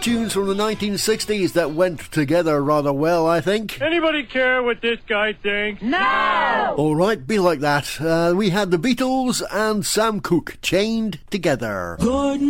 Tunes from the 1960s that went together rather well, I think. Anybody care what this guy thinks? No! All right, be like that. We had the Beatles and Sam Cooke, Chained Together. Good